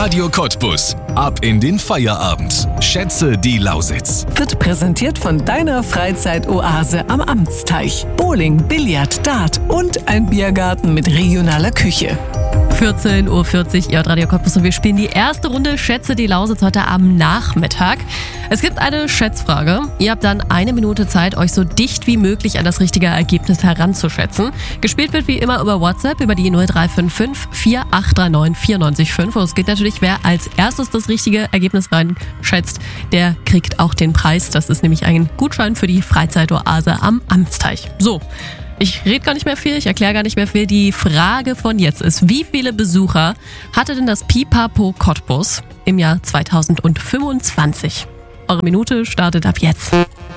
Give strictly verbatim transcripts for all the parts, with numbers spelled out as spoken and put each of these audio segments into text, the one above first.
Radio Cottbus. Ab in den Feierabend. Schätze die Lausitz. Wird präsentiert von deiner Freizeitoase am Amtsteich. Bowling, Billard, Dart und ein Biergarten mit regionaler Küche. vierzehn Uhr vierzig, ihr hört Radio Cottbus und wir spielen die erste Runde Schätze die Lausitz heute am Nachmittag. Es gibt eine Schätzfrage. Ihr habt dann eine Minute Zeit, euch so dicht wie möglich an das richtige Ergebnis heranzuschätzen. Gespielt wird wie immer über WhatsApp, über die null drei fünf fünf vier acht drei neun vier neun fünf. Und es geht natürlich, wer als erstes das richtige Ergebnis reinschätzt, der kriegt auch den Preis. Das ist nämlich ein Gutschein für die Freizeitoase am Amtsteich. So. Ich rede gar nicht mehr viel, ich erkläre gar nicht mehr viel. Die Frage von jetzt ist, wie viele Besucher hatte denn das Pipapo Cottbus im Jahr zweitausendfünfundzwanzig? Eure Minute startet ab jetzt.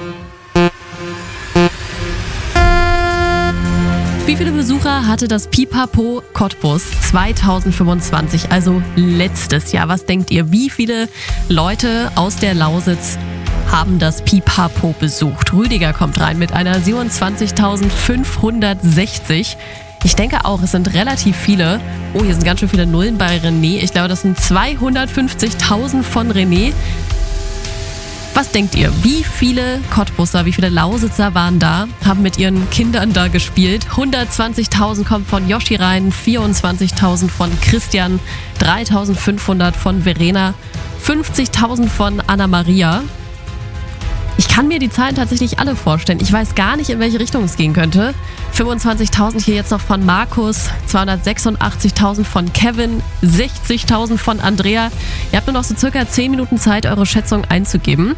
Wie viele Besucher hatte das Pipapo Cottbus zweitausendfünfundzwanzig, also letztes Jahr? Was denkt ihr, wie viele Leute aus der Lausitz haben das Pipapo besucht? Rüdiger kommt rein mit einer siebenundzwanzigtausendfünfhundertsechzig. Ich denke auch, es sind relativ viele. Oh, hier sind ganz schön viele Nullen bei René. Ich glaube, das sind zweihundertfünfzigtausend von René. Was denkt ihr? Wie viele Cottbusser, wie viele Lausitzer waren da, haben mit ihren Kindern da gespielt? hundertzwanzigtausend kommt von Yoshi rein, vierundzwanzigtausend von Christian, dreitausendfünfhundert von Verena, fünfzigtausend von Anna-Maria. Ich kann mir die Zahlen tatsächlich alle vorstellen. Ich weiß gar nicht, in welche Richtung es gehen könnte. fünfundzwanzigtausend hier jetzt noch von Markus, zweihundertsechsundachtzigtausend von Kevin, sechzigtausend von Andrea. Ihr habt nur noch so circa zehn Minuten Zeit, eure Schätzung einzugeben.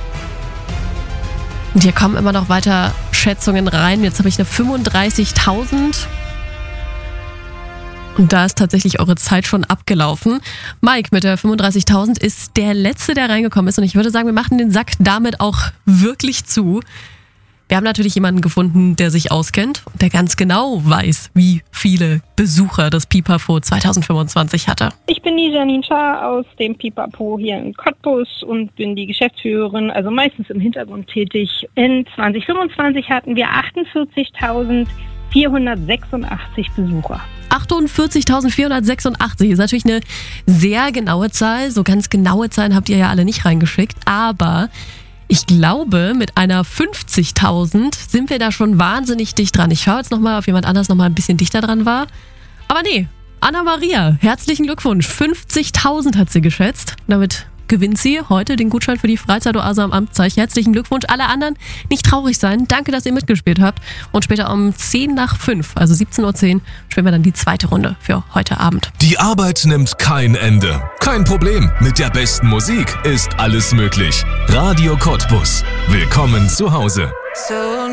Und hier kommen immer noch weiter Schätzungen rein. Jetzt habe ich eine fünfunddreißigtausend. Und da ist tatsächlich eure Zeit schon abgelaufen. Mike mit der fünfunddreißigtausend ist der Letzte, der reingekommen ist. Und ich würde sagen, wir machen den Sack damit auch wirklich zu. Wir haben natürlich jemanden gefunden, der sich auskennt und der ganz genau weiß, wie viele Besucher das Pipapo zweitausendfünfundzwanzig hatte. Ich bin die Janine Schaar aus dem Pipapo hier in Cottbus und bin die Geschäftsführerin, also meistens im Hintergrund tätig. In zweitausendfünfundzwanzig hatten wir achtundvierzigtausendvierhundertsechsundachtzig Besucher. achtundvierzigtausendvierhundertsechsundachtzig ist natürlich eine sehr genaue Zahl. So ganz genaue Zahlen habt ihr ja alle nicht reingeschickt. Aber ich glaube, mit einer fünfzigtausend sind wir da schon wahnsinnig dicht dran. Ich schaue jetzt nochmal, ob jemand anders nochmal ein bisschen dichter dran war. Aber nee, Anna-Maria, herzlichen Glückwunsch. fünfzigtausend hat sie geschätzt. Damit gewinnt sie heute den Gutschein für die Freizeitoase am Amtsteich. Herzlichen Glückwunsch. Alle anderen nicht traurig sein. Danke, dass ihr mitgespielt habt. Und später um zehn nach fünf, also siebzehn Uhr zehn, spielen wir dann die zweite Runde für heute Abend. Die Arbeit nimmt kein Ende. Kein Problem. Mit der besten Musik ist alles möglich. Radio Cottbus. Willkommen zu Hause. So